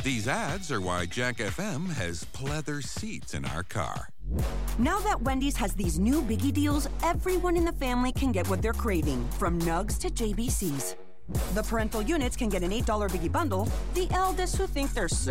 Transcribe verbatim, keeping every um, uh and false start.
These ads are why Jack F M has pleather seats in our car. Now that Wendy's has these new biggie deals, everyone in the family can get what they're craving, from Nugs to J B Cs. The parental units can get an eight dollar biggie bundle. The eldest who think they're so